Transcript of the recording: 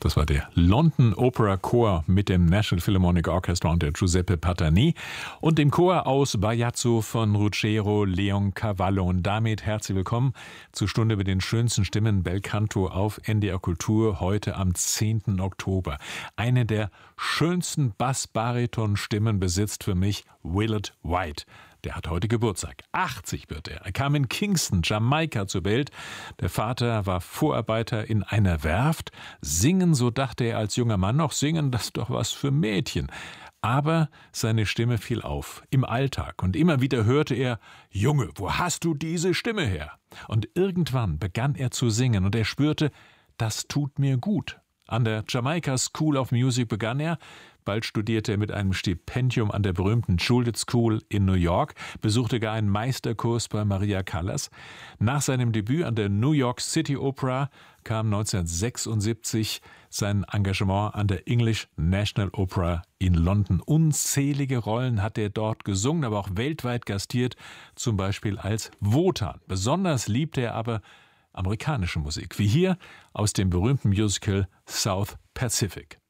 Das war der London Opera Chor mit dem National Philharmonic Orchestra und der Giuseppe Pattani und dem Chor aus Bajazzo von Ruggero Leoncavallo. Und damit herzlich willkommen zur Stunde mit den schönsten Stimmen Bel Canto auf NDR Kultur heute am 10. Oktober. Eine der schönsten Bass-Bariton-Stimmen besitzt für mich Willard White. Der hat heute Geburtstag. 80 wird er. Er kam in Kingston, Jamaika zur Welt. Der Vater war Vorarbeiter in einer Werft. Singen, so dachte er als junger Mann noch, singen, das ist doch was für Mädchen. Aber seine Stimme fiel auf im Alltag und immer wieder hörte er: Junge, wo hast du diese Stimme her? Und irgendwann begann er zu singen und er spürte, das tut mir gut. An der Jamaica School of Music begann er. Bald studierte er mit einem Stipendium an der berühmten Juilliard School in New York, besuchte gar einen Meisterkurs bei Maria Callas. Nach seinem Debüt an der New York City Opera kam 1976 sein Engagement an der English National Opera in London. Unzählige Rollen hat er dort gesungen, aber auch weltweit gastiert, zum Beispiel als Wotan. Besonders liebte er aber amerikanische Musik, wie hier aus dem berühmten Musical South Pacific.